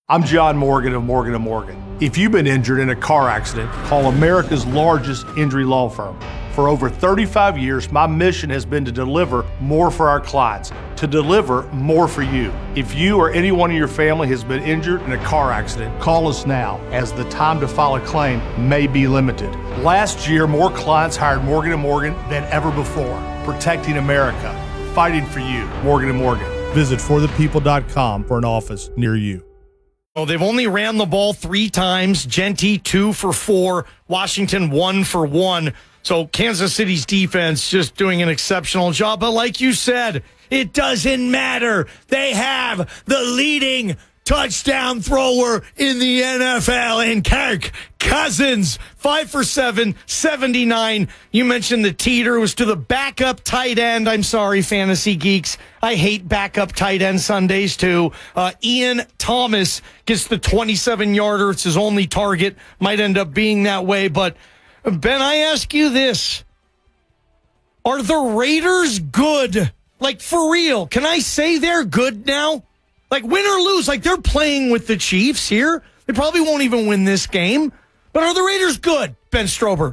I'm John Morgan of Morgan & Morgan. If you've been injured in a car accident, call America's largest injury law firm. For over 35 years, my mission has been to deliver more for our clients, to deliver more for you. If you or anyone in your family has been injured in a car accident, call us now, as the time to file a claim may be limited. Last year, more clients hired Morgan & Morgan than ever before, protecting America, fighting for you. Morgan & Morgan. Visit forthepeople.com for an office near you. Oh, they've only ran the ball 3 times. Genty 2 for 4. Washington 1 for 1. So Kansas City's defense just doing an exceptional job. But like you said, it doesn't matter. They have the leading touchdown thrower in the NFL in Kirk Cousins. 5 for 7, 79. You mentioned the teeter was to the backup tight end. I'm sorry, fantasy geeks. I hate backup tight end Sundays too. Ian Thomas gets the 27-yarder. It's his only target. Might end up being that way. But Ben, I ask you this. Are the Raiders good? Like, for real, can I say they're good now? Like, win or lose, like, they're playing with the Chiefs here. They probably won't even win this game. But are the Raiders good, Ben Strober?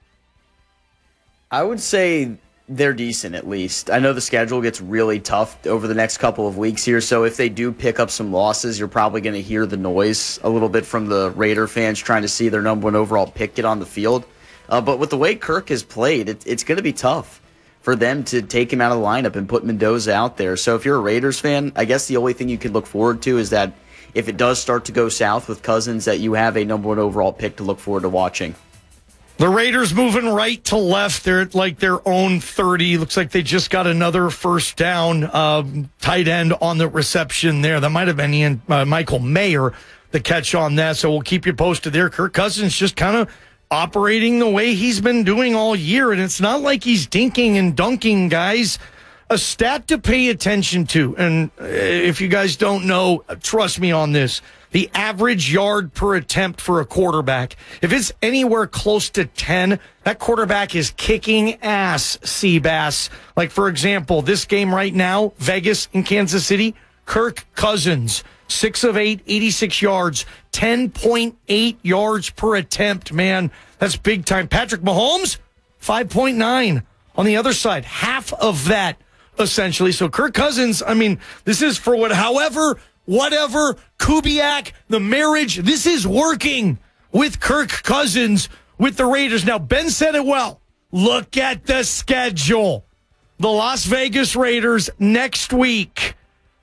I would say they're decent, at least. I know the schedule gets really tough over the next couple of weeks here, so if they do pick up some losses, you're probably going to hear the noise a little bit from the Raider fans trying to see their number 1 overall pick get on the field. But with the way Kirk has played, it's going to be tough for them to take him out of the lineup and put Mendoza out there. So if you're a Raiders fan, I guess the only thing you could look forward to is that if it does start to go south with Cousins, that you have a number 1 overall pick to look forward to watching. The Raiders moving right to left. They're at like their own 30. Looks like they just got another first down. Tight end on the reception there. That might have been Ian, Michael Mayer, the catch on that. So we'll keep you posted there. Kirk Cousins just kind of operating the way he's been doing all year, and it's not like he's dinking and dunking, guys. A stat to pay attention to, and if you guys don't know, trust me on this, the average yard per attempt for a quarterback, if it's anywhere close to 10, that quarterback is kicking ass, Seabass. Like, for example, this game right now, Vegas and Kansas City, Kirk Cousins, 6 of 8, 86 yards, 10.8 yards per attempt, man. That's big time. Patrick Mahomes, 5.9 on the other side. Half of that, essentially. So Kirk Cousins, I mean, this is for whatever, Kubiak, the marriage, this is working with Kirk Cousins with the Raiders. Now, Ben said it well. Look at the schedule. The Las Vegas Raiders next week.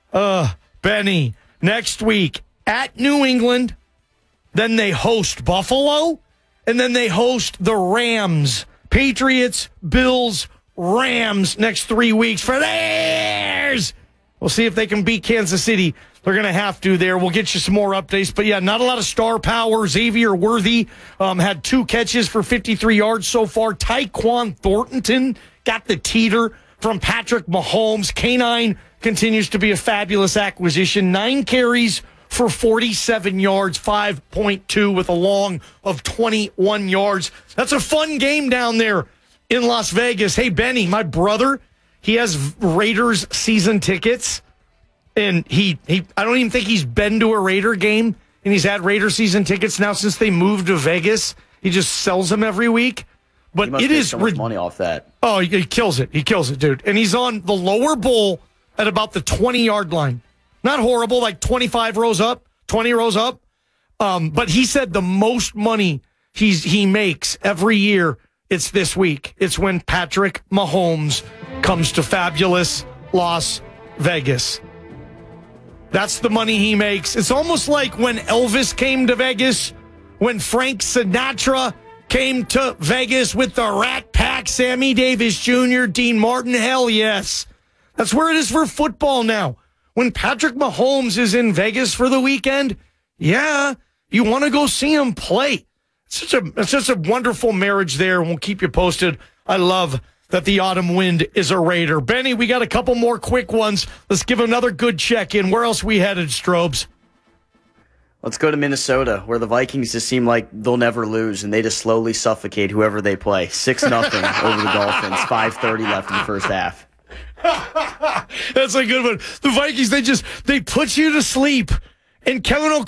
Benny. Next week at New England, then they host Buffalo, and then they host the Rams. Patriots, Bills, Rams next 3 weeks for theirs. We'll see if they can beat Kansas City. They're going to have to there. We'll get you some more updates. But, yeah, not a lot of star power. Xavier Worthy had 2 catches for 53 yards so far. Tyquan Thornton got the teeter from Patrick Mahomes. K9 continues to be a fabulous acquisition. 9 carries for 47 yards, 5.2 with a long of 21 yards. That's a fun game down there in Las Vegas. Hey, Benny, my brother, he has Raiders season tickets, and I don't even think he's been to a Raider game, and he's had Raider season tickets now since they moved to Vegas. He just sells them every week. But it is so much money off that. Oh, he kills it. He kills it, dude. And he's on the lower bowl at about the 20-yard line. Not horrible, like 25 rows up, 20 rows up. But he said the most money he makes every year, it's this week. It's when Patrick Mahomes comes to fabulous Las Vegas. That's the money he makes. It's almost like when Elvis came to Vegas, when Frank Sinatra came to Vegas with the Rat Pack, Sammy Davis Jr., Dean Martin. Hell yes. That's where it is for football now. When Patrick Mahomes is in Vegas for the weekend, yeah, you want to go see him play. It's just a wonderful marriage there, and we'll keep you posted. I love that the autumn wind is a Raider. Benny, we got a couple more quick ones. Let's give another good check-in. Where else we headed, Strobes? Let's go to Minnesota, where the Vikings just seem like they'll never lose, and they just slowly suffocate whoever they play. 6-0 over the Dolphins, 5:30 left in the first half. That's a good one. The Vikings, they put you to sleep. And Kevin